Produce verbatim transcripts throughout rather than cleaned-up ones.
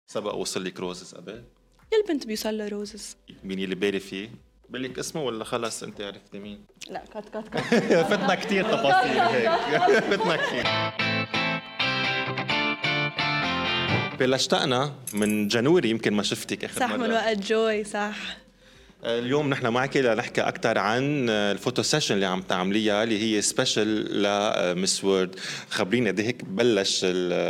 سبق وصل لك روزز قبل؟ يا البنت بيوصل لها روزز. مين اللي بالي فيه؟ بلك اسمه ولا خلص انت عرفتي مين؟ لا كات كات كات فتنا كتير تفاصيل هيك فتنا كتير. بلا اشتقنا من جانوري، يمكن ما شفتك اخر صح مرة. من وقت جوي صح. اليوم نحن معك لنحكي أكثر عن الفوتو سيشن اللي عم تعمليها اللي هي سبيشل لمس وورد. خبرينا قد هيك بلش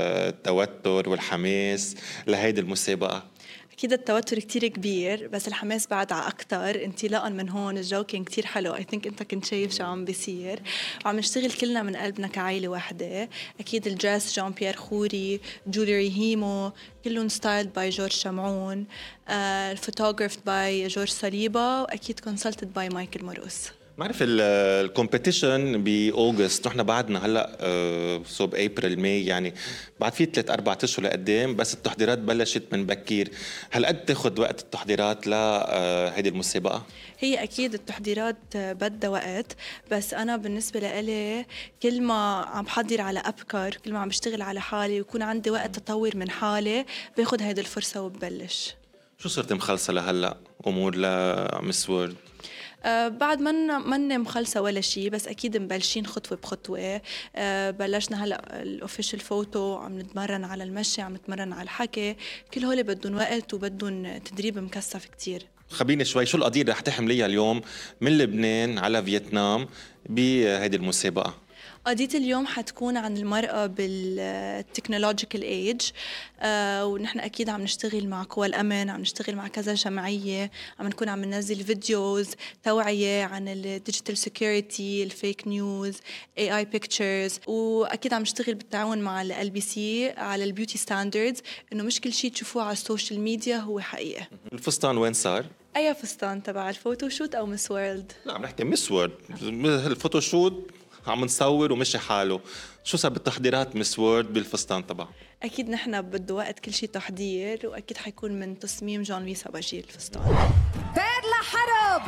التوتر والحماس لهيدي المسابقة؟ أكيد التوتر كتير كبير بس الحماس بعد على أكتر. انطلاقا من هون الجو كان كتير حلو. I think أنت كنت شايف شو عم بيصير وعم نشتغل كلنا من قلبنا كعائلة واحدة. أكيد الدرس جان بيير خوري، جوليري هيمو كلهم ستايلد باي جورج شمعون، الفوتوغرافد باي جورج صليبة، وأكيد كونسلتد باي مايكل موروس. بعرف الكومبيتيشن باوغست، نحن بعدنا هلا صوب ابريل ماي، يعني بعد في ثلاث اربع اشهر لقدام، بس التحضيرات بلشت من بكير. هل قد تاخذ وقت التحضيرات لهيدي المسابقه؟ هي اكيد التحضيرات بدها وقت، بس انا بالنسبه لإلي كل ما عم بحضر على ابكر، كل ما عم بشتغل على حالي ويكون عندي وقت تطور من حالي، باخذ هيدي الفرصه وببلش. شو صرت مخلصه لهلا امور لمس وورد؟ أه بعد من من مخلصة ولا شيء، بس أكيد مبلشين خطوة بخطوة. أه بلشنا هلأ الأوفيشال فوتو، عم نتمرن على المشي، عم نتمرن على الحكي، كل هول بدهم وقت وبدهم تدريب مكثف كتير. خبيني شوي شو القضية اللي رح تحمليها اليوم من لبنان على فيتنام بهيدي المسابقة؟ قضية اليوم حتكون عن المرأة بالتكنولوجيكال ايج، آه ونحن أكيد عم نشتغل مع قوى الأمن، عم نشتغل مع كذا جمعية، عم نكون عم ننزل فيديوز توعية عن الديجيتال سيكوريتي، الفيك نيوز، اي اي بيكتشرز، وأكيد عم نشتغل بالتعاون مع ال بي سي على البيوتي ستاندردز، إنه مش كل شيء تشوفوه على السوشيال ميديا هو حقيقة. الفستان وين صار؟ أي فستان تبع الفوتوشوت أو مس وورلد؟ لا عم نحكي مس وورد، الفوتوشوت عم نصور ومشي حاله. شو صار بالتحضيرات مس وورد بالفستان تبعه؟ أكيد نحن بده وقت كل شيء تحضير، وأكيد حيكون من تصميم جان لويس أباجي الفستان. بيرلا حرب.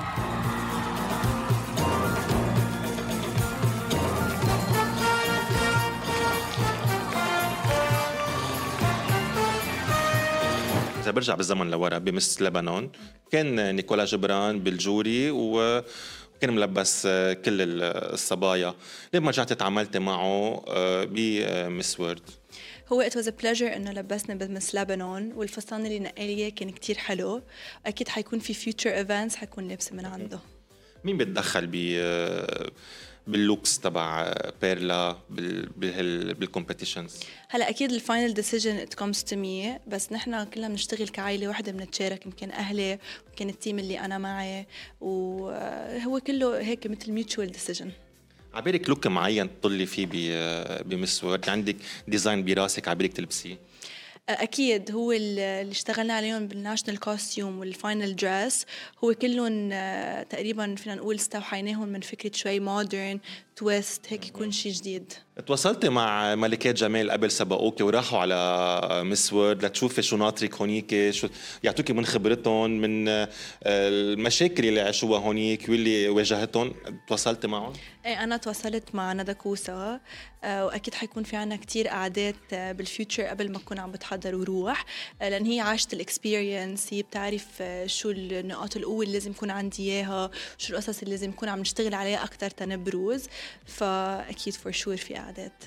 إذا برجع بالزمن لورا بمس لبنان، كان نيكولا جبران بالجوري و كان ملبس كل الصبايا. ليه ما رجعت تعاملتي معه بمس وورد؟ هو it was a pleasure إنه لبسنا بمس لبنان، والفستان اللي نقاليه كان كتير حلو. أكيد حيكون في future events حيكون لابسة من عنده. مين بتدخل ب باللوكس تبع بيرلا بالكومبيتيشنز؟ هلا اكيد الفاينل ديسيجن ات كومز تو مي، بس نحن كلنا بنشتغل كعائله وحده، بنتشارك، يمكن اهلي ويمكن التيم اللي انا معي، وهو كله هيك مثل ميوتشوال ديسيجن. عبالك لوك معين تطلي فيه بمس وورد؟ عندك ديزاين براسك عبالك تلبسيه؟ أكيد هو اللي اشتغلنا عليهم بالناشنال كوستيوم والفاينل دريس، هو كلهم تقريبا فينا نقول استوحيناهم من فكرة شوي مودرن تويست، هيك يكون شيء جديد. تواصلتي مع ملكات جمال قبل سبقوكي وراحوا على مس وورد لتشوفي شو ناطرك هونيك، شو يعطوكي من خبرتهم، من المشاكل اللي عاشوها هونيك واللي واجهتهم؟ تواصلتي معهم؟ ايه انا تواصلت مع ندى كوسا، واكيد حيكون في عنا كتير قعدات بالفيوتشر قبل ما اكون عم بتحضر وروح، لان هي عاشت الاكسبيرينس، هي بتعرف شو النقاط القوه اللي لازم يكون عندي اياها، شو القصص اللي لازم نكون عم نشتغل عليها اكثر تنبروز. فاكيد فور شور في قعدات.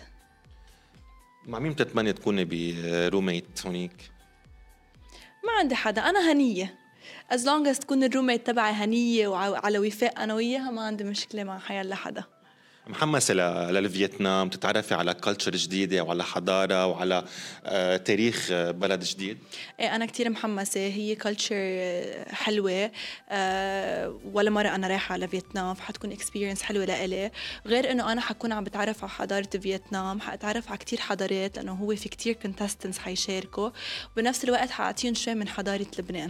مع مين بتتمنى تكوني بروميت هونيك؟ ما عندي حدا، انا هنيه as long as تكون الروميت تبعي هنيه وعلى وفاق انا وياها، ما عندي مشكله مع حيلا حدا. محمسة للفيتنام، تتعرفي على كالتشر جديدة وعلى حضارة وعلى آه تاريخ بلد جديد؟ ايه أنا كتير محمسة، هي كالتشر حلوة، آه ولا مرة أنا رايحة على فيتنام، فحتكون اكسبيرينس حلوة لإلي. غير إنه أنا حكون عم بتعرف على حضارة فيتنام، حأتعرف على كتير حضارات، لأنه هو في كتير كونتستنس حيشاركوا، وبنفس الوقت حأعطيهم شوي من حضارة لبنان.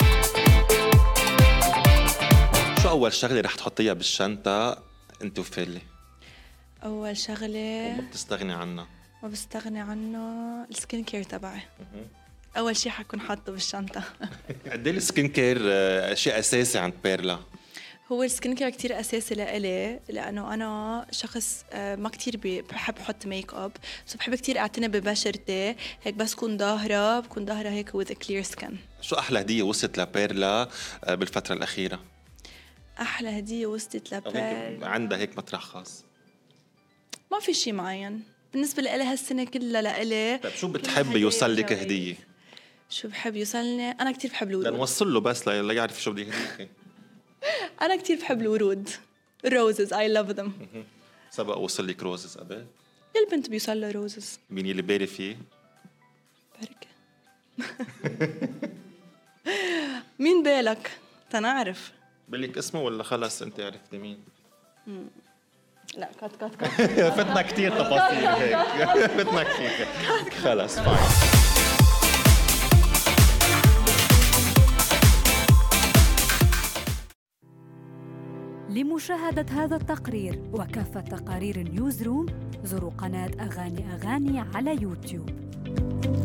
شو أول شغلة رح تحطيها بالشنطة أنت وفيلي؟ أول شغلة ما بتستغني عنها؟ ما بستغني عنه السكين كير تبعي. أول شيء حكون حاطه بالشنطة. قد ايه السكين كير شيء أساسي عند بيرلا؟ هو السكين كير كتير أساسي لإلي، لأنه أنا شخص ما كتير بحب حط ميك أب، بس بحب كتير أعتني ببشرتي، هيك بس كون ظاهرة بكون ظاهرة هيك with a clear skin. شو أحلى هدية وصلت لبيرلا بالفترة الأخيرة؟ أحلى هدية وصلت لبيرلا عندها هيك مطرح خاص؟ ما في شي معين بالنسبة لإلي هالسنة كلها لإلي. طيب شو بتحب يوصل لك هدية؟ شو بحب يوصلني؟ أنا كتير بحب الورود. لنوصل له بس لا يعرف شو بدي هديك. أنا كتير بحب الورود. roses I love them. سبق وصل لك روزز قبل؟ البنت بيوصل له روزز. مين اللي باري فيه؟ بركة. مين بالك؟ تنعرف. بلك اسمه ولا خلص أنت عرفت مين؟ لا كات كات كات. فتنا كتير تفاصيل هيك. فتنا كتير. خلص فاين. لمشاهدة هذا التقرير وكافة تقارير نيوز روم زوروا قناة أغاني أغاني على يوتيوب.